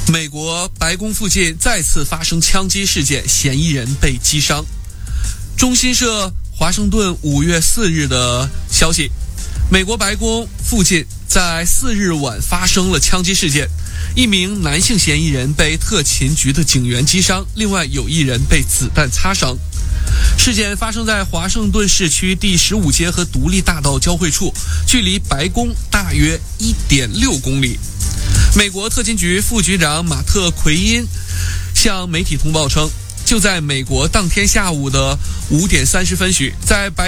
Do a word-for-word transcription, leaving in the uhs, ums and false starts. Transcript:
美国白宫附近再次发生枪击事件，嫌疑人被击伤。中新社华盛顿五月四日的消息，美国白宫附近在四日晚发生了枪击事件，一名男性嫌疑人被特勤局的警员击伤，另外有一人被子弹擦伤。事件发生在华盛顿市区第十五街和独立大道交汇处，距离白宫大约 一点六公里。美国特勤局副局长马特·奎因向媒体通报称，就在美国当天下午的五点三十分许，在白